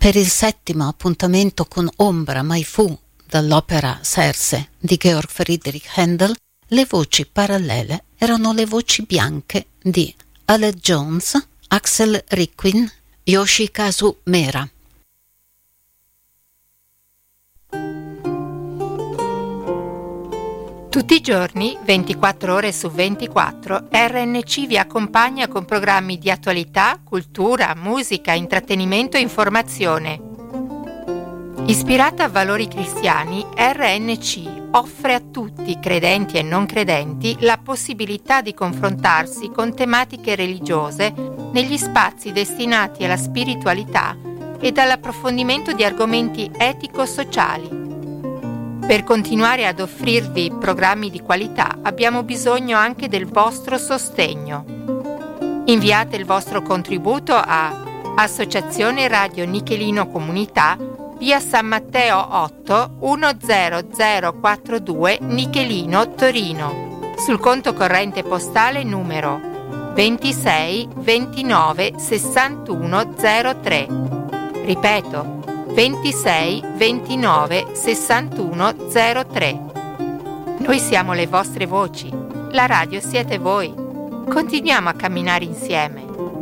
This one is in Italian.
Per il 7° appuntamento con Ombra mai fu dall'opera Serse di Georg Friedrich Händel, le voci parallele erano le voci bianche di Aled Jones, Axel Rickwin, Yoshikazu Mera. Tutti i giorni, 24 ore su 24, RNC vi accompagna con programmi di attualità, cultura, musica, intrattenimento e informazione. Ispirata a valori cristiani, RNC offre a tutti, credenti e non credenti, la possibilità di confrontarsi con tematiche religiose negli spazi destinati alla spiritualità e all'approfondimento di argomenti etico-sociali. Per continuare ad offrirvi programmi di qualità abbiamo bisogno anche del vostro sostegno. Inviate il vostro contributo a Associazione Radio Nichelino Comunità, via San Matteo 8 10042 Nichelino, Torino, sul conto corrente postale numero 26 29 61 03. Ripeto, 26 29 61 03. Noi siamo le vostre voci, la radio siete voi. Continuiamo a camminare insieme.